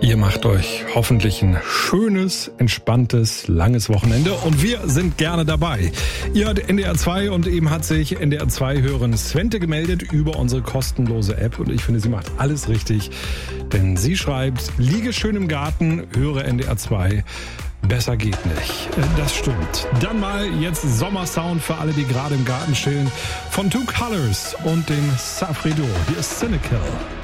Ihr macht euch hoffentlich ein schönes, entspanntes, langes Wochenende und wir sind gerne dabei. Ihr hört NDR 2 und eben hat sich NDR 2-Hörerin Svente gemeldet über unsere kostenlose App und ich finde, sie macht alles richtig, denn sie schreibt, liege schön im Garten, höre NDR 2. Besser geht nicht. Das stimmt. Dann mal jetzt Sommersound für alle, die gerade im Garten chillen. Von Two Colors und dem Safrido. Hier ist Cynical.